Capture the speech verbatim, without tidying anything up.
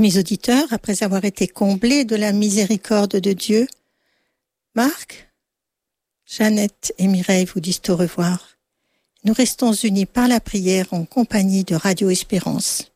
Amis auditeurs, après avoir été comblés de la miséricorde de Dieu, Marc, Jeannette et Mireille vous disent au revoir. Nous restons unis par la prière en compagnie de Radio Espérance.